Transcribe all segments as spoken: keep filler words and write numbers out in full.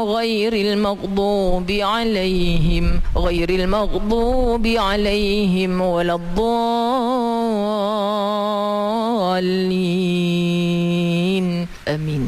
غير المغضوب عليهم غير المغضوب عليهم ولا الضالين آمين.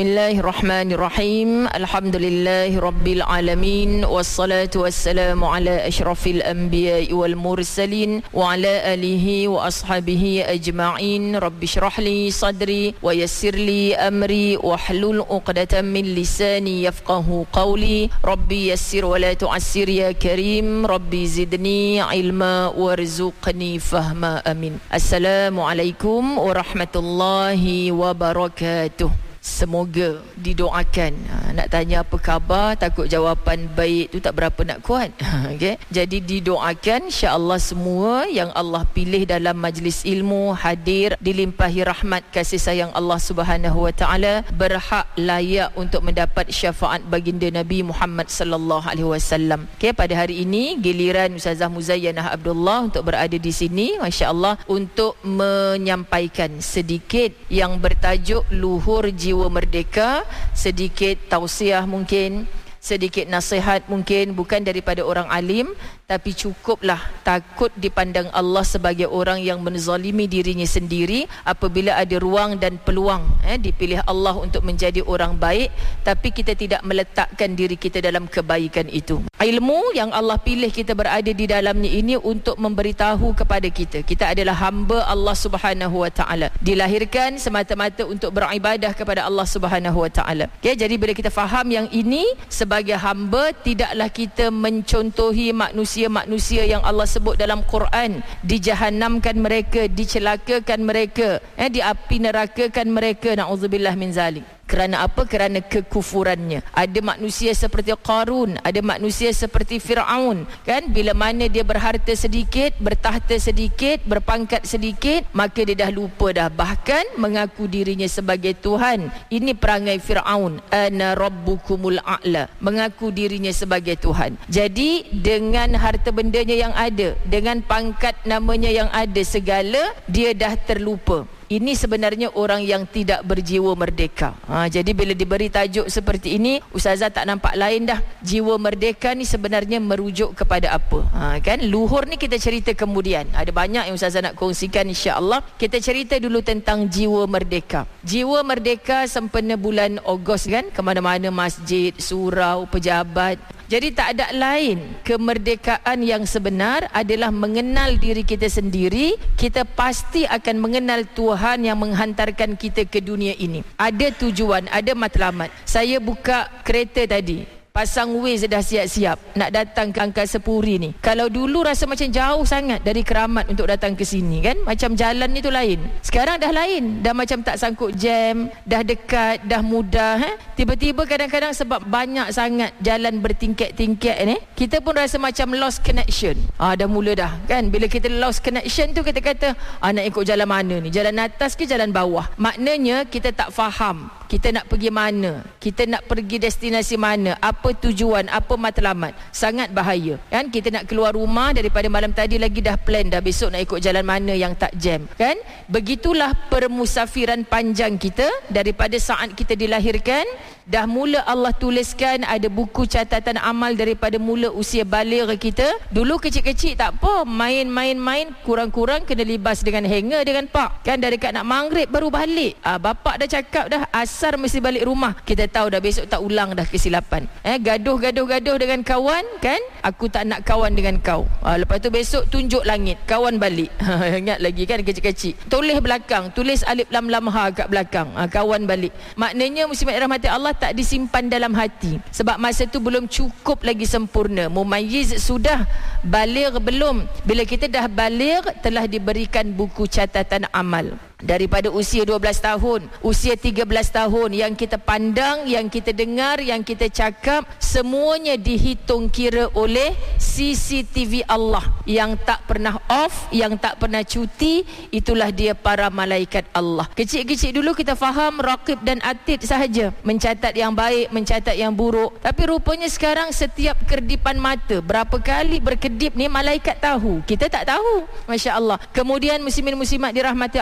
Bismillahirrahmanirrahim. Alhamdulillahi Rabbil Alamin. Wassalatu wassalamu ala ashrafil anbiya'i wal mursalin wa ala alihi wa ashabihi ajma'in. Rabbi syrahli sadri wa yassirli amri wahlul uqdatan min lisani yafqahu qawli. Rabbi yassir wa la tu'assir ya karim. Rabbi zidni ilma warzuqni fahma. Amin. Assalamualaikum warahmatullahi wabarakatuh. Semoga didoakan. Ha, nak tanya apa khabar, takut jawapan baik tu tak berapa nak kuat. Okay? Jadi didoakan insya-Allah semua yang Allah pilih dalam majlis ilmu hadir dilimpahi rahmat kasih sayang Allah Subhanahu wa taala, berhak layak untuk mendapat syafaat baginda Nabi Muhammad sallallahu alaihi wasallam. Okay, pada hari ini giliran Ustazah Muzayyanah Abdullah untuk berada di sini, masya-Allah, untuk menyampaikan sedikit yang bertajuk luhur jiwa merdeka, sedikit tausiah mungkin, sedikit nasihat mungkin, bukan daripada orang alim, tapi cukuplah takut dipandang Allah sebagai orang yang menzalimi dirinya sendiri apabila ada ruang dan peluang eh, dipilih Allah untuk menjadi orang baik, tapi kita tidak meletakkan diri kita dalam kebaikan itu. Ilmu yang Allah pilih kita berada di dalamnya ini untuk memberitahu kepada kita, kita adalah hamba Allah Subhanahu wa taala, dilahirkan semata-mata untuk beribadah kepada Allah Subhanahu wa taala. Okay, jadi bila kita faham yang ini, sebagai hamba tidaklah kita mencontohi manusia-manusia yang Allah sebut dalam Quran, dijahanamkan mereka, dicelakakan mereka, eh, diapi nerakakan mereka, na'udzubillah min zalik. Kerana apa? Kerana kekufurannya. Ada manusia seperti Qarun, ada manusia seperti Fir'aun, kan? Bila mana dia berharta sedikit, bertahta sedikit, berpangkat sedikit, maka dia dah lupa dah, bahkan mengaku dirinya sebagai Tuhan. Ini perangai Fir'aun, ana rabbukumul a'la, mengaku dirinya sebagai Tuhan. Jadi dengan harta bendanya yang ada, dengan pangkat namanya yang ada segala, dia dah terlupa. Ini sebenarnya orang yang tidak berjiwa merdeka. Ha, jadi bila diberi tajuk seperti ini, Ustazah tak nampak lain dah. Jiwa merdeka ni sebenarnya merujuk kepada apa? Ha, kan? Luhur ni kita cerita kemudian. Ada banyak yang Ustazah nak kongsikan, insya-Allah. Kita cerita dulu tentang jiwa merdeka. Jiwa merdeka sempena bulan Ogos, kan? Kemana-mana masjid, surau, pejabat. Jadi tak ada lain, kemerdekaan yang sebenar adalah mengenal diri kita sendiri. Kita pasti akan mengenal Tuhan yang menghantarkan kita ke dunia ini. Ada tujuan, ada matlamat. Saya buka kereta tadi, pasang Waze dah siap-siap nak datang ke Angkasa Puri ni. Kalau dulu rasa macam jauh sangat dari Keramat untuk datang ke sini, kan? Macam jalan ni tu lain. Sekarang dah lain. Dah macam tak sangkut jam, dah dekat, dah mudah. Eh? Tiba-tiba kadang-kadang sebab banyak sangat jalan bertingkat-tingkat ni, kita pun rasa macam lost connection. Ah, dah mula dah, kan? Bila kita lost connection tu, kita kata, ah, nak ikut jalan mana ni? Jalan atas ke jalan bawah? Maknanya kita tak faham kita nak pergi mana, kita nak pergi destinasi mana, apa tujuan, apa matlamat. Sangat bahaya, kan? Kita nak keluar rumah daripada malam tadi lagi dah plan dah besok nak ikut jalan mana yang tak jam, kan? Begitulah permusafiran panjang kita daripada saat kita dilahirkan. Dah mula Allah tuliskan ada buku catatan amal daripada mula usia baligh kita. Dulu kecil-kecil tak apa, main-main-main, kurang-kurang kena libas dengan hanger dengan pak, kan? Dari kat nak maghrib baru balik. Ah, bapak dah cakap dah asar mesti balik rumah. Kita tahu dah besok tak ulang dah kesilapan. Eh, gaduh-gaduh-gaduh dengan kawan, kan? Aku tak nak kawan dengan kau. Ah, lepas tu besok tunjuk langit, kawan balik. Ingat lagi, kan? Kecil-kecil. Tulis belakang, tulis alif lam lam ha kat belakang. Ah, kawan balik. Maknanya muslimat rahmati Allah tak disimpan dalam hati, sebab masa tu belum cukup lagi sempurna. Mumayyiz sudah, baligh belum. Bila kita dah baligh, telah diberikan buku catatan amal. Daripada usia dua belas tahun, usia tiga belas tahun, yang kita pandang, yang kita dengar, yang kita cakap, semuanya dihitung kira oleh C C T V Allah yang tak pernah off, yang tak pernah cuti. Itulah dia para malaikat Allah. Kecil-kecil dulu kita faham raqib dan atid sahaja, mencatat yang baik, mencatat yang buruk. Tapi rupanya sekarang setiap kerdipan mata, berapa kali berkedip ni malaikat tahu, kita tak tahu. Masya Allah. Kemudian muslimin muslimat dirahmati Allah, apa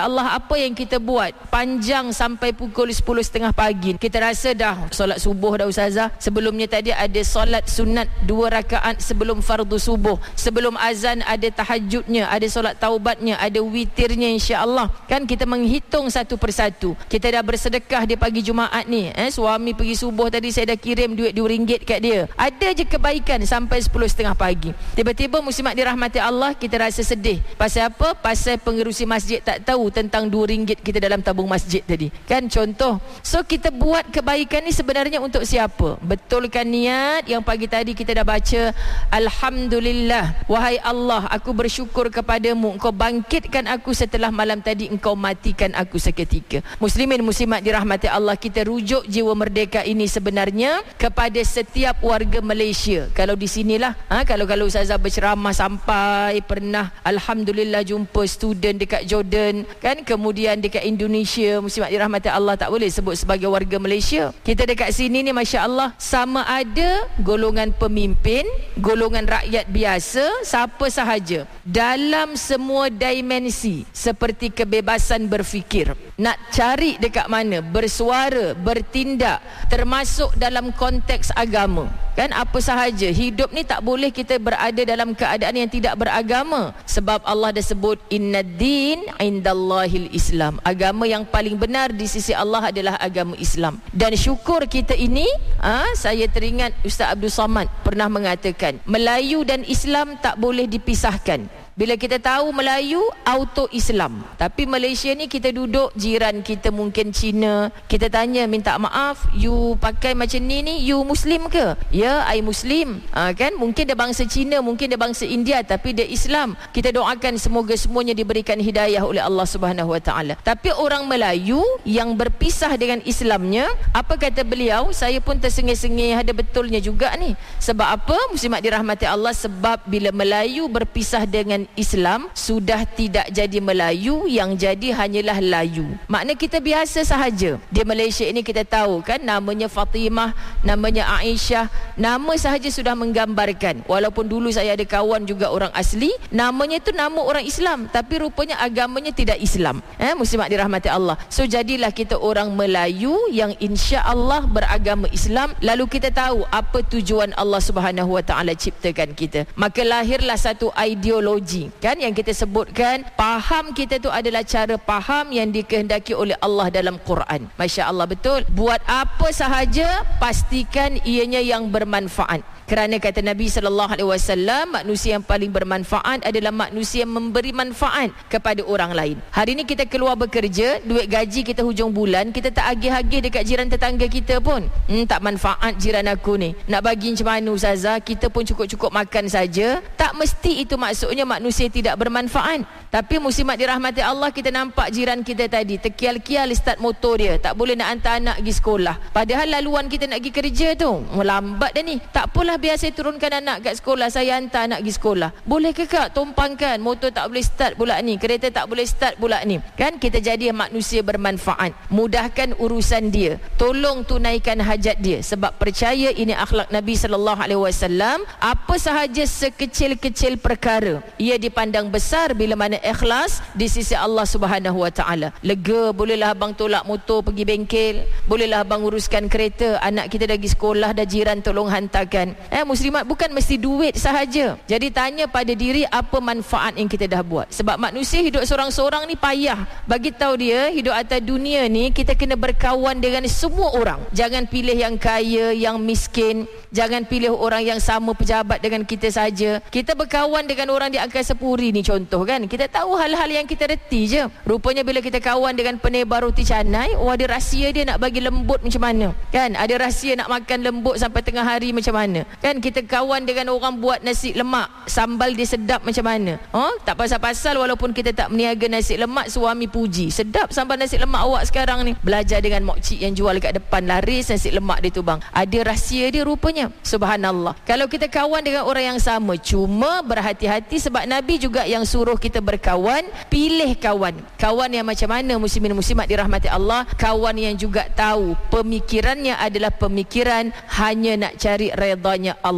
apa yang kita buat panjang sampai pukul sepuluh tiga puluh pagi, kita rasa dah solat subuh dah ustazah. Sebelumnya tadi ada solat sunat dua rakaat sebelum fardu subuh, sebelum azan ada tahajudnya, ada solat taubatnya, ada witirnya, insya-Allah. Kan kita menghitung satu persatu. Kita dah bersedekah di pagi Jumaat ni, eh suami pergi subuh tadi saya dah kirim duit dua ringgit kat dia. Ada je kebaikan sampai sepuluh tiga puluh pagi. Tiba-tiba muslimat dirahmati Allah, kita rasa sedih. Pasal apa? Pasal pengerusi masjid tak tahu tentang dua ringgit kita dalam tabung masjid tadi. Kan contoh. So kita buat kebaikan ni sebenarnya untuk siapa? Betulkan niat yang pagi tadi kita dah baca. Alhamdulillah, wahai Allah, aku bersyukur kepadamu, engkau bangkitkan aku setelah malam tadi engkau matikan aku seketika. Muslimin muslimat dirahmati Allah, kita rujuk jiwa merdeka ini sebenarnya kepada setiap warga Malaysia. Kalau di sinilah, ha, kalau kalau ustazah berceramah sampai pernah alhamdulillah jumpa student dekat Jordan, kan, kemudian dekat Indonesia, muslimat dirahmati Allah, tak boleh sebut sebagai warga Malaysia. Kita dekat sini ni masya-Allah, sama ada golongan pemimpin, golongan rakyat biasa, siapa sahaja, dalam semua dimensi seperti kebebasan berfikir. Nak cari dekat mana, bersuara, bertindak, termasuk dalam konteks agama. Kan, apa sahaja, hidup ni tak boleh kita berada dalam keadaan yang tidak beragama. Sebab Allah dah sebut innad-din indallahil Islam. Agama yang paling benar di sisi Allah adalah agama Islam. Dan syukur kita ini, ha, saya teringat Ustaz Abdul Samad pernah mengatakan, Melayu dan Islam tak boleh dipisahkan. Bila kita tahu Melayu, auto Islam. Tapi Malaysia ni kita duduk, jiran kita mungkin Cina, kita tanya, minta maaf, you pakai macam ni ni, you Muslim ke? Ya, I Muslim. Ha, kan? Mungkin dia bangsa Cina, mungkin dia bangsa India, tapi dia Islam. Kita doakan semoga semuanya diberikan hidayah oleh Allah Subhanahu Wa Taala. Tapi orang Melayu yang berpisah dengan Islamnya, apa kata beliau? Saya pun tersengih-sengih, ada betulnya juga ni. Sebab apa? Muslimat dirahmati Allah, sebab bila Melayu berpisah dengan Islam, sudah tidak jadi Melayu, yang jadi hanyalah layu. Makna kita biasa sahaja. Di Malaysia ini kita tahu kan, namanya Fatimah, namanya Aisyah, nama sahaja sudah menggambarkan. Walaupun dulu saya ada kawan juga orang asli, namanya tu nama orang Islam, tapi rupanya agamanya tidak Islam. Eh, muslimat dirahmati Allah. So jadilah kita orang Melayu yang insya-Allah beragama Islam. Lalu kita tahu apa tujuan Allah Subhanahu Wa Taala ciptakan kita. Maka lahirlah satu ideologi, kan, yang kita sebutkan, faham kita tu adalah cara faham yang dikehendaki oleh Allah dalam Quran. Masya Allah, betul. Buat apa sahaja, pastikan ianya yang bermanfaat. Kerana kata Nabi sallallahu alaihi wasallam, manusia yang paling bermanfaat adalah manusia yang memberi manfaat kepada orang lain. Hari ni kita keluar bekerja, duit gaji kita hujung bulan, kita tak agih-agih dekat jiran tetangga kita pun. Hmm, tak manfaat jiran aku ni. Nak bagi macam mana ustazah? Kita pun cukup-cukup makan saja. Tak mesti itu maksudnya manusia tidak bermanfaat. Tapi muslimat dirahmati Allah, kita nampak jiran kita tadi terkial-kial start motor dia, tak boleh nak hantar anak pergi sekolah. Padahal laluan kita nak pergi kerja tu, lambat dah ni. Tak apalah, biar saya turunkan anak kat sekolah, saya hantar anak pergi sekolah. Boleh ke kak? Tumpangkan, motor tak boleh start pula ni, kereta tak boleh start pula ni. Kan, kita jadi manusia bermanfaat. Mudahkan urusan dia, tolong tunaikan hajat dia. Sebab percaya ini akhlak Nabi sallallahu alaihi wasallam. Apa sahaja sekecil-kecil perkara, ia dipandang besar bila mana ikhlas di sisi Allah Subhanahu Wa Taala. Lega, bolehlah abang tolak motor pergi bengkel, bolehlah abang uruskan kereta, anak kita dah pergi sekolah, dah jiran tolong hantarkan. Eh, muslimat, bukan mesti duit sahaja. Jadi tanya pada diri, apa manfaat yang kita dah buat. Sebab manusia hidup seorang-seorang ni payah. Bagi tahu dia, hidup atas dunia ni kita kena berkawan dengan semua orang. Jangan pilih yang kaya, yang miskin. Jangan pilih orang yang sama pejabat dengan kita saja. Kita berkawan dengan orang di Angkasa Puri ni contoh, kan. Kita tahu hal-hal yang kita reti je. Rupanya bila kita kawan dengan penebar roti canai, oh ada rahsia dia nak bagi lembut macam mana, kan. Ada rahsia nak makan lembut sampai tengah hari macam mana, kan. Kita kawan dengan orang buat nasi lemak, sambal dia sedap macam mana. Oh, tak pasal-pasal walaupun kita tak meniaga nasi lemak, suami puji, sedap sambal nasi lemak awak sekarang ni. Belajar dengan mokcik yang jual kat depan, laris nasi lemak dia tu bang. Ada rahsia dia rupanya. Subhanallah. Kalau kita kawan dengan orang yang sama, cuma berhati-hati sebab Nabi juga yang suruh kita berkawan. Pilih kawan. Kawan yang macam mana, muslimin muslimat dirahmati Allah? Kawan yang juga tahu pemikirannya adalah pemikiran hanya nak cari redanya Allah.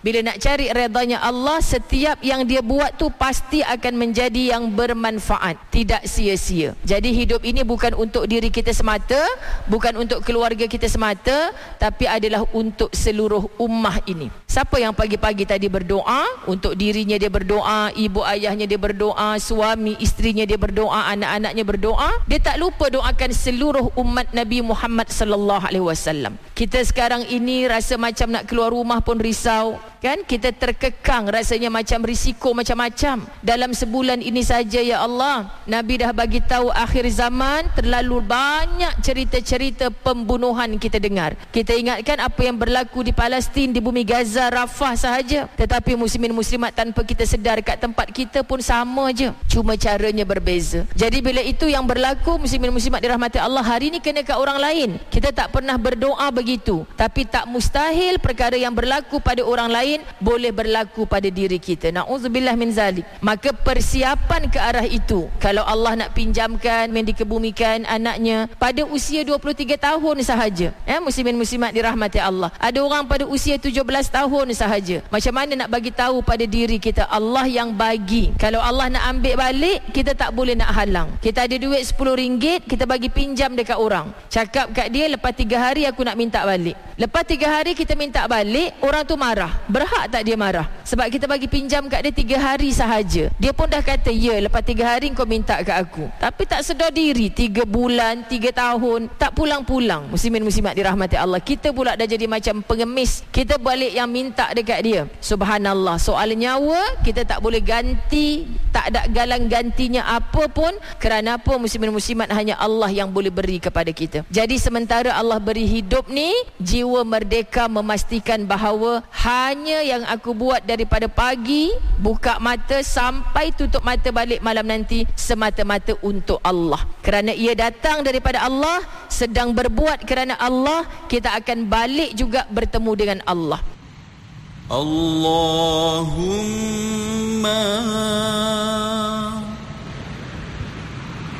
Bila nak cari redanya Allah, setiap yang dia buat tu pasti akan menjadi yang bermanfaat, tidak sia-sia. Jadi hidup ini bukan untuk diri kita semata, bukan untuk keluarga kita semata, tapi adalah untuk seluruh ummah ini. Siapa yang pagi-pagi tadi berdoa, untuk dirinya dia berdoa, ibu ayahnya dia berdoa, suami isterinya dia berdoa, anak-anaknya berdoa, dia tak lupa doakan seluruh umat Nabi Muhammad sallallahu alaihi wasallam. Kita sekarang ini rasa macam nak keluar rumah pun risau, kan? Kita terkekang, rasanya macam risiko macam-macam. Dalam sebulan ini saja ya Allah, Nabi dah bagi tahu akhir zaman, terlalu banyak cerita-cerita pembunuhan kita dengar. Kita ingatkan apa yang berlaku di Palestin, di bumi Gaza, Rafah sahaja, tetapi muslimin muslimat tanpa kita sedar kat tempat kita pun sama je, cuma caranya berbeza. Jadi bila itu yang berlaku, muslimin muslimat dirahmati Allah, hari ni kena kat orang lain. Kita tak pernah berdoa begitu, tapi tak mustahil perkara yang berlaku pada orang lain boleh berlaku pada diri kita. Na'udzubillah min zalik. Maka persiapan ke arah itu, kalau Allah nak pinjamkan, yang dikebumikan anaknya pada usia dua puluh tiga tahun sahaja, eh, muslimin muslimat dirahmati Allah, ada orang pada usia tujuh belas tahun sahaja. Macam mana nak bagi tahu pada diri kita, Allah yang bagi. Kalau Allah nak ambil balik, kita tak boleh nak halang. Kita ada duit sepuluh ringgit, kita bagi pinjam dekat orang, cakap kat dia, lepas tiga hari aku nak minta balik. Lepas tiga hari kita minta balik, orang tu marah. Berhak tak dia marah? Sebab kita bagi pinjam kat dia tiga hari sahaja. Dia pun dah kata, ya, lepas tiga hari kau minta kat aku. Tapi tak sedar diri, tiga bulan, tiga tahun, tak pulang-pulang. Muslimin muslimat dirahmati Allah, kita pula dah jadi macam pengemis. Kita balik yang minta dekat dia. Subhanallah, soal nyawa kita tak boleh ganti, tak ada galang gantinya apa pun. Kerana apa? Muslimin muslimat, hanya Allah yang boleh beri kepada kita. Jadi sementara Allah beri hidup ni, jiwa merdeka memastikan bahawa hanya yang aku buat daripada pagi buka mata sampai tutup mata balik malam nanti semata-mata untuk Allah. Kerana ia datang daripada Allah, sedang berbuat kerana Allah, kita akan balik juga bertemu dengan Allah. Allahumma